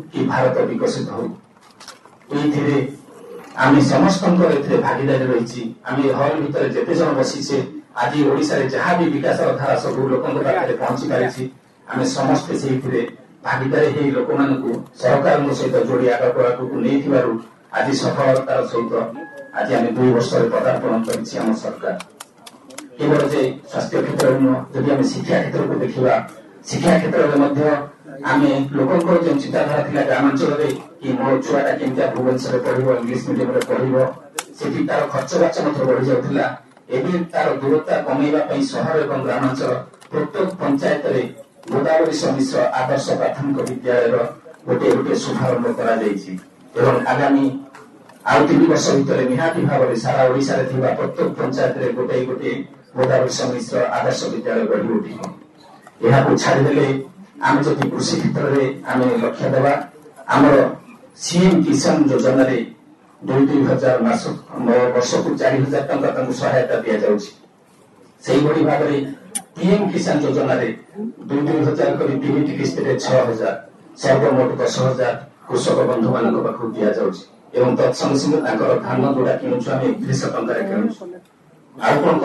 कि भारत विकसित हो ये आम समस्त भागीदारी रही आम हल भितर जिते जन बसीचे आज ओडिशा रे जहाँ भी विकास धारा सब लोक पहुंची पारी आम समस्ते से भागीदारी लोक मान सरकार सहित जोड़ी आगको नहीं आज सफलतार सहित आज आम 2 वर्ष पदार्पण कर सरकार केवल जे स्वास्थ्य क्षेत्र जदि आम शिक्षा क्षेत्र को देखा शिक्षा क्षेत्र में आम लोक जो चिंताधारा थी ग्रामांचल कि मो छुआटा केमिया भुवनेश्वर पढ़ो इंग्लीश मीडियम पढ़ो से तार खर्च बाच बढ़ी जाऊला एवं तार दूरता कमेवाई सहर और ग्रामांचल प्रत्येक पंचायत गोदावरी मिश्र आदर्श प्राथमिक विद्यालय गोटे गोटे शुभारंभ कर आगामी आउ 3 वर्ष भितर निहाती भाव में सारा ओडिशा रे थिबा प्रत्येक पंचायत गोटे गोटे गोदावरी मिश्र आदर्श विद्यालय गढ़ी उठिब यहाँ छाड़देले आम जदि कृषि क्षेत्र में आम लक्ष्य देवा आमर सीएम किसान योजना 2,000 वर्ष को 4,000 टंका सहायता दि जाऊँगी भाव में पीएम किसान योजना 2,000 कर 3 किस्त 6,000 सर्वमोट 10,000 कृषक बंधु मान पाखु दि जाऊँगी एवं तत्संग संगे धान जोड़ा किणुछु आम 1,000 टंका किणुछु आउ कौन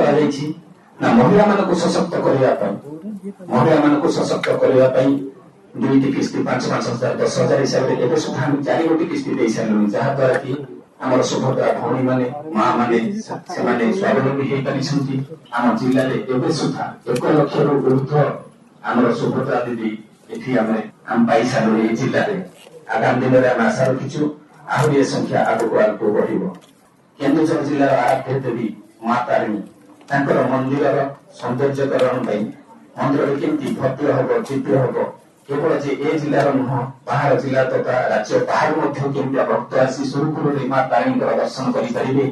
कर महिला मान सशक्त करने महिला मान सशक्त करने 2 किस्त 5,000 10,000 हिसाब से एवं सुधा 4 गोटी किस्त दे सारे जहाद्वारा कि आम सुभद्रा भौणी मैंने माँ मैंने स्वावलम्बी हो पारी आम जिले में सुधा 1 लाख ऊर्ध आम सुभद्रा दीदी ये आम पाई सारे जिले में आगामी दिन में आम आशा रखीचु आहरी संख्या आगको बढ़ केन्दुझर जिलार आराध्य देवी माँ तारिणी मंदिर सौंदर्यकरण मंदिर केमती भव्य हम दिव्य हम केवल जे ए जिलार नुह बाहर जिला तथा राज्य बाहर केमती भक्त आसी सुरुखुरु माँ तारिणी दर्शन करेंगे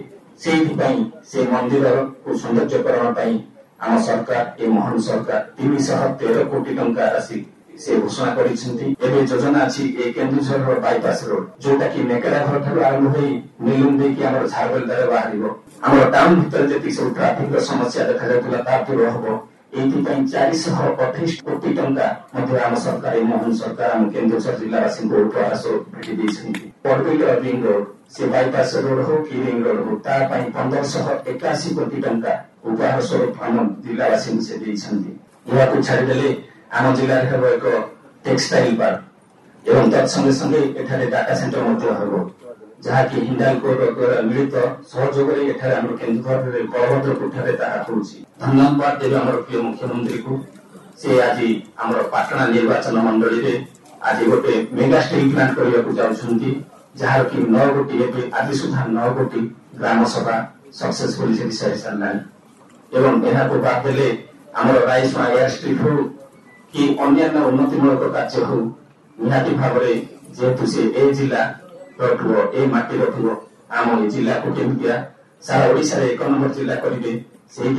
से मंदिर को सौंदर्यकरण आम सरकार ए महान सरकार 313 कोटी टंका राशि से घोषणा कर योजना अच्छी केन्दुझर बाईपास रोड जोटा कि नेकड़ा घर ठार आरंभ हो मिलुम देखिए झारबल बाहर आम टाउन भर जी सब ट्राफिक समस्या देखा जाता दूर हम ये 428 कोटी टंका आम सरकार मोहन सरकार आम केन्दुझर जिलावासी को उपहार स्वरूप भेटी पड़बिल रिंग रोड से बाईपास रोड हो कि रिंग रोड हो 1581 कोटी टंका उपहार स्वरूप आम जिलावासी से छाड़देले आम जिले एक टेक्सटाइल पार्क एवं तत्संगे संगे एठारे डाटा सेंटर हम जहाँकि हिंडाल्को द्वारा मिलित सहयोग केन्दुझर बलभद्रपुर धन्यवाद देवे आम प्रिय मुख्यमंत्री को से आज आम पाटना निर्वाचन मंडली में आज गोटे मेगा स्टील प्लांट करने को जाऊँगी जार कि 9 गोटी आज सुधा 9 गोटी ग्राम सभा सक्सेसफुली से सारा एवं यहाँ को बाद देले आम राइस एयर स्ट्रीट हो कि अन्य उन्नतिमूलक कार्य हो निहाती भाव में जेहेतु से ए जिला ए माटी रखो आम ए जिला को केमिया सारा ओडिशा 1 नंबर जिला करेंगे से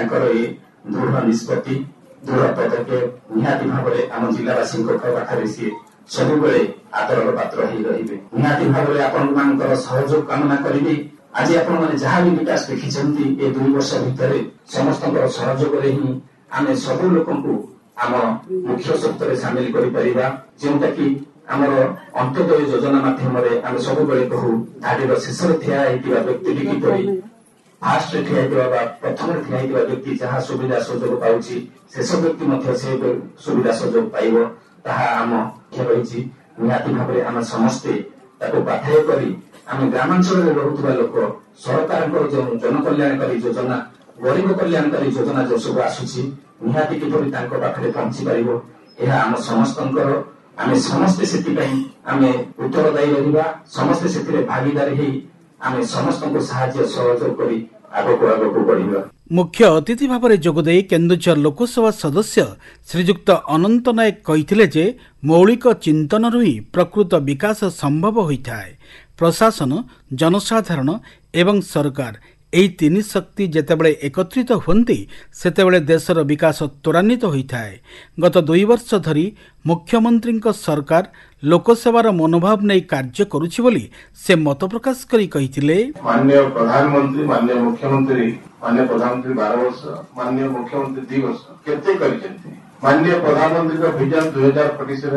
दृढ़ निष्पत्ति दृढ़ पदक्षेप निहाती भाव में आम जिलावासी पाखे सी सब आदर पात्र हो रही निहाती भाव में आपण सहयोग कामना करी आज आपण जहाँ भी विकास देखी 2 वर्ष भितर समस्त सहयोग ही आम सब लोक आम मुख्य सप्ताह सामिल करा कि आमर अंत्योदय योजना माध्यम आम सब कहू धाड़ीर शेष ठिया व्यक्ति किपर फास्ट ठिया प्रथम ठिया व्यक्ति जहाँ सुविधा सुजोग पाँच शेष व्यक्ति से सुविधा सुजोग पाइब ताहा आम रही निहाती भाव में आम समस्ते पाथेय कर आम ग्रामांचल में रोकुवा लोक सरकार जो जनकल्याणकारी योजना गरीब कल्याणकारी योजना जो सब आसूची निहाती किपरि तांको पाखरे पहुंची पारिबो यह आम समस्तंकर आम समस्ते से आम उत्तरदायी रहिबा समस्ते से भागीदारी ही आम समस्त साहाय्य सहयोग करी आगको बढ़िबा। मुख्य अतिथि भाव में जोगदे केन्दुझर लोकसभा सदस्य श्रीजुक्त अनंत नायक कहिथिले जे मौलिक चिंतन ही प्रकृत विकास संभव होता है। प्रशासन जनसाधारण एवं सरकार एई 3 शक्ति जेतेबेले एकत्रित होती सेतेबेले देशर विकास त्वरान्वित होता है। गत 2 वर्ष धरी मुख्यमंत्री सरकार लोकसेवार मनोभाव नहीं कार्य करुछि बोली से मत प्रकाश करी कहिथिले। माननीय प्रधानमंत्री माननीय मुख्यमंत्री 12 वर्ष माननीय मुख्यमंत्री 2 वर्ष केते करिसेंती। माननीय प्रधानमंत्री का विजन 2047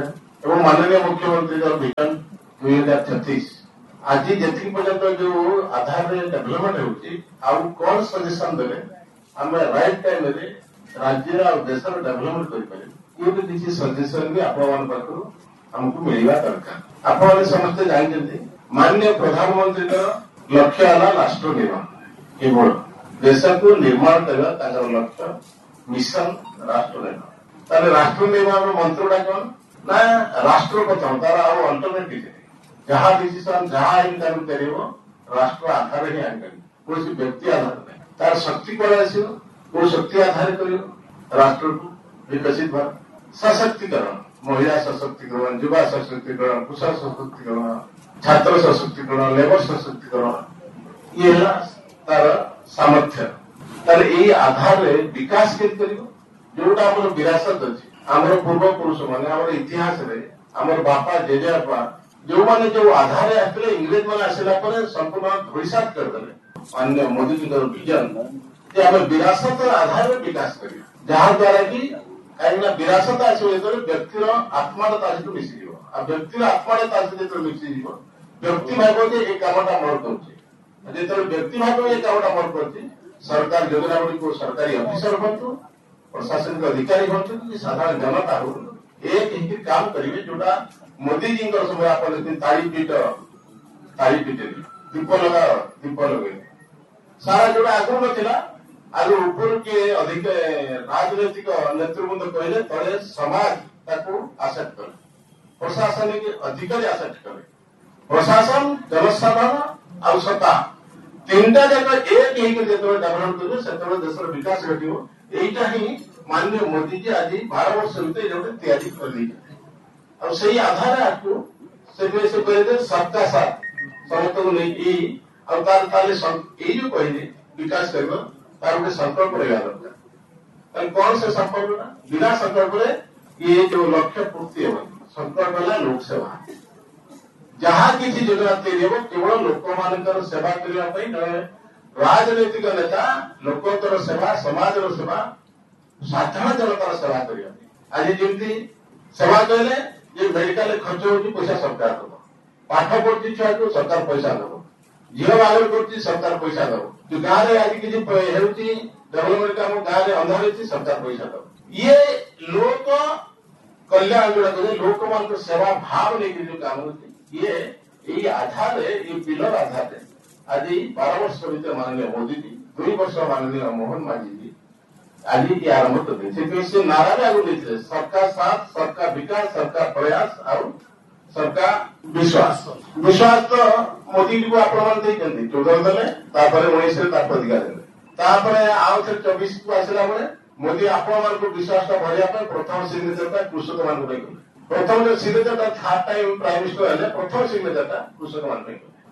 ଏବଂ माननीय मुख्यमंत्री विजन 2036 आज जी पर्यंत जो आधार डेभलपमेंट होउची कौन सजेशन देले आम राइट टाइम रे राज्य और देश डेभलपमेंट कर किसी सजेशन भी आपण हमको मिलवा दरकार। आपण समस्ते जानते माननीय प्रधानमंत्री लक्ष्य है राष्ट्र निर्माण केवल देश को निर्माण करवा लक्ष्य मिशन राष्ट्र निर्माण ताले राष्ट्र निर्माण मंत्रटा कौन ना राष्ट्र प्रथम तार अल्टरनेटिव जहाँ डिसीजन जहाँ कर राष्ट्र आधार ही आनी कौन व्यक्ति आधार नहीं तार शक्ति कौन आस शक्ति आधार कर राष्ट्र को विकसित भाव सशक्तिकरण महिला सशक्तिकरण युवा सशक्तिकरण कुशल सशक्तिकरण छात्र सशक्तिकरण लेबर सशक्तिकरण ये तार सामर्थ्य तार यही आधार विकास के जोटा आम विरासत अच्छी आम पूर्व पुरुष मैंने आम इतिहास आम बापा जेजेबापा जो मैंने जो आधार आते इंग्रेज मैंने आसला संपूर्ण धूलिसात करदे माननीय मोदी जी विजन आम विरासत आधार विकास कर जहाँ द्वारा की कहीं विरासत आसो व्यक्तिर आत्माटा ता सहित मिशिज व्यक्तिर आत्माटा ता सहित मिशिज व्यक्ति भाव ये कामटा मोर कर जो व्यक्ति भाव ये कामटा मोर कर सरकार योजना गुड़ी सरकारी अफिसर हूँ प्रशासनिक अधिकारी हूँ साधारण जनता हो एक काम करेंगे जोटा मोदी जी समय आप ताली पीटे दीप लगे सारा जोटा आगु ना आज ऊपर के अधिक राजनैतिक नेतृवृंद कहले तले समाज ताको आसेप्ट करे प्रशासनिक अधिकारी आसेप्ट करे प्रशासन जनसाधारण और सत्ता तीनटा जाक एक जो डेभलप करेंगे से देश विकास घटो यहीटा ही माननीय मोदी जी आज 12 वर्ष भितर तैयारी कर से आधार आपको से कहते सबका साथ समस्त को नहीं जो कहले विकास कर तार गोटे संकल्प रहा दरकार कौन से संकल्प ना बिना संकल्प ये जो लक्ष्य पूर्ति हो संकल्प है लोक सेवा जहाँ किसी योजना तैयारी हो केवल लोक मान सेवा करने राजनैतिक नेता लोकतर सेवा समाज सेवा साधारण जनतार सेवा करने आज जमी सेवा कहले ये मेडिकल खर्च हो पैसा सरकार दब पाठ पढ़ती छुआ को सरकार पैसा दब झील बाहर कर सरकार पैसा दब जो गाँव में आज किसी डेभलपमेंट काम गाँव में अंधार सरकार पैसा दब ये लोक कल्याण जोड़ा कहे लोक मान सेवा भाव लेकिन जो काम होती ये आधार ये पिलर आधार आज 12 वर्ष भितर माननीय मोदी जी 2 वर्ष माननीय मोहन मांझी जी आज ये आरंभ करते से नारा भी आगे लेते सबका साथ सबका विकास सबका प्रयास और सबका विश्वास विश्वास तो मोदी जी को आपण 14 देले 19 अधिकार देले आउ 24 को आसला बेले मोदी आपण को विश्वास भरिया प्रथम सिग्नेचर कृषक मान प्रथम जो signature third time prime minister है प्रथम सिग्नेचर कृषक मान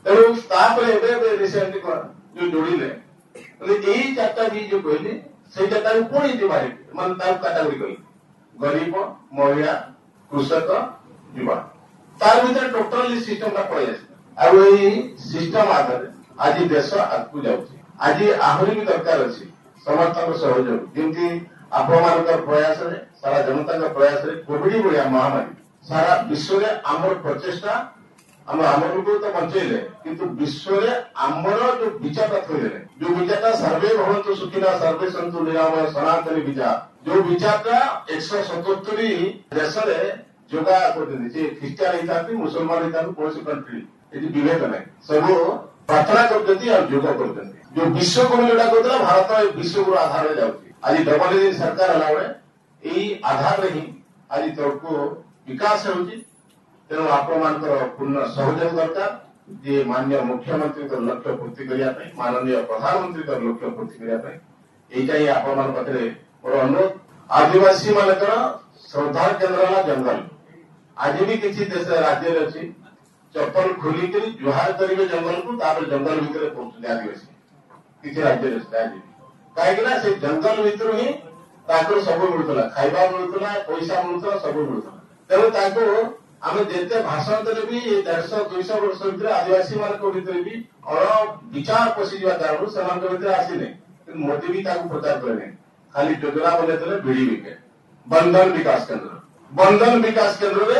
तेणु रिसेंटली जो जोड़े यही 4टा भी जो कहले से 4टा पुणी डिवाइड मान कैटेगोरी कही गरीब महिला कृषक युवा तार भीतर टोटाली सिस्टम पड़े सिस्टम आधार आज देश आगू जाऊँगी आज आहरी भी दरकार अच्छी समस्त सहयोग जमी आपण प्रयास सारा जनता प्रयास कोविड भाया महामारी सारा विश्व में आमर प्रचेषा आम लोग तो बचेले किंतु विश्व में आमर जो विचारटा थोड़े जो विचारटा सर्वे भवन्तु सुखिनः सर्वे सन्तु निरामय सनातनी विचार जो विचारटा 177 देश जोगा करते ख्रीस्टान होता मुसलमान होता कौन कंट्री ये विवेक नहीं सब प्रार्थना करते योग करते जो विश्व गुरु जोटा कहता भारत विश्व गुरु आधार में जाऊँगी आज डबल इंजिन सरकार है यही आधार ही आज तक विकास होती तेणु आपण पूर्ण सहयोग दरकार जे माननीय मुख्यमंत्री लक्ष्य पूर्ति करने माननीय प्रधानमंत्री लक्ष्य पूर्ति करने यहीटा ही आपण पाखे मोर अनुरोध आदिवासी मान श्रद्धा केन्द्र है जंगल आज भी किसी देश राज्य अच्छी चप्पल खोलिक जुहार करेंगे जंगल को जंगल भितर पहुंचते आदिवासी किसी राज्य कहीं से जंगल भितर ही सब मिलूला खाइबा मिलूला पैसा मिलूला सब मिलूला तेणु आम जिते भाषण देले भी 150-200 वर्ष भर आदिवासी मान भर भी अण विचार पशिजा कारण से आसने मोदी भी प्रचार करें खाली योजना बनते बीड़ी विकेट बंधन विकास केन्द्र में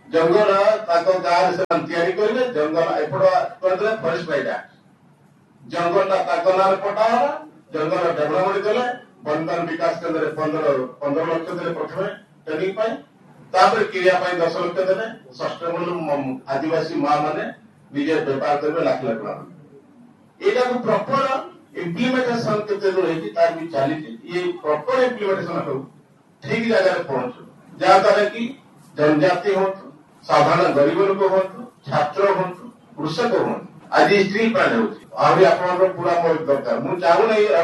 ଜଙ୍ଗଲ ତାଙ୍କ ଗାଁରେ ସେମାନେ ତିଆରି କରିବେ, ଜଙ୍ଗଲ ଏପଟ କରିଦେଲେ ଫରେଷ୍ଟ ରାଇଟ୍ ଆକ୍ଟ, ଜଙ୍ଗଲଟା ତାଙ୍କ ନାଁରେ ପଟା ହେଲା, ଜଙ୍ଗଲ ଡେଭଲପମେଣ୍ଟ ଦେଲେ, ବନ୍ୟପ୍ରାଣୀ ବିକାଶ କେନ୍ଦ୍ରରେ 15 ଲକ୍ଷ ଦେଲେ ପ୍ରଥମେ ଟ୍ରେନିଂ ପାଇଁ, ତାପରେ କିଣିବା ପାଇଁ 10 ଲକ୍ଷ ଦେଲେ, ସଷ୍ଟେନେବଲ ଆଦିବାସୀ ମା ମାନେ ନିଜେ ବେପାର କରିବେ ଲାଖ ଲାଖ ଟଙ୍କା। ଏଇଟାକୁ ପ୍ରପର ଇମ୍ପ୍ଲିମେଣ୍ଟେସନ କେତେ ଦୂର ହେଇଛି ତାର ବି ଚାଲିଛି। ଇଏ ପ୍ରପର ଇମ୍ପ୍ଲିମେଣ୍ଟେସନ ହଉ, ଠିକ ଜାଗାରେ ପହଞ୍ଚୁ, ଯାହାଦ୍ୱାରା କି ଜନଜାତି ହୁଅନ୍ତୁ, ସାଧାରଣ ଗରିବ ଲୋକ ହୁଅନ୍ତୁ, ଛାତ୍ର ହୁଅନ୍ତୁ, କୃଷକ ହୁଅନ୍ତୁ, ଆଜି ଷ୍ଟିଲ୍ ପ୍ଲାଣ୍ଟ ହେଉଛି, ଆହୁରି ଆପଣଙ୍କର ପୁରା ମୋର ଦରକାର। ମୁଁ ଚାହୁଁନି